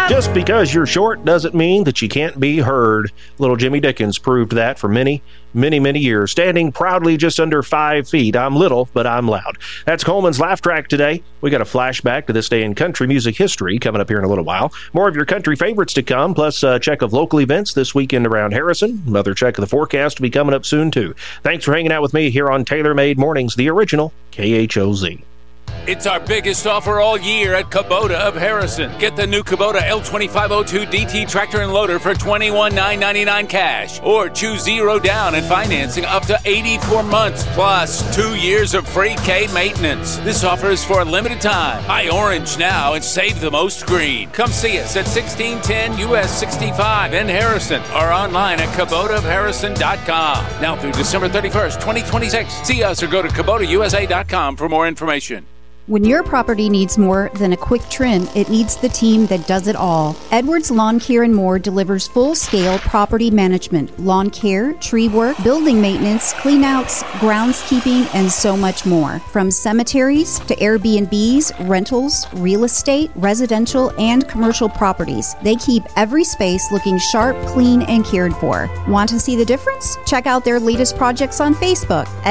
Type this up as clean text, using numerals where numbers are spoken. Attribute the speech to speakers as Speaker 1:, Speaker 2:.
Speaker 1: Just because you're short doesn't mean that you can't be heard. Little Jimmy Dickens proved that for many years, standing proudly just under 5 feet. I'm little, but I'm loud. That's Coleman's Laugh Track today. We got a flashback to this day in country music history coming up here in a little while. More of your country favorites to come, plus a check of local events this weekend around Harrison. Another check of the forecast will be coming up soon, too. Thanks for hanging out with me here on Taylor Made Mornings, the original KHOZ.
Speaker 2: It's our biggest offer all year at Kubota of Harrison. Get the new Kubota L2502 DT tractor and loader for $21,999 cash. Or choose 0 down and financing up to 84 months, plus 2 years of free K maintenance. This offer is for a limited time. Buy orange now and save the most green. Come see us at 1610 US 65 in Harrison or online at KubotaofHarrison.com. Now through December 31st, 2026. See us or go to KubotaUSA.com for more information.
Speaker 3: When your property needs more than a quick trim, it needs the team that does it all. Edwards Lawn Care and More delivers full-scale property management, lawn care, tree work, building maintenance, cleanouts, groundskeeping, and so much more. From cemeteries to Airbnbs, rentals, real estate, residential, and commercial properties, they keep every space looking sharp, clean, and cared for. Want to see the difference? Check out their latest projects on Facebook.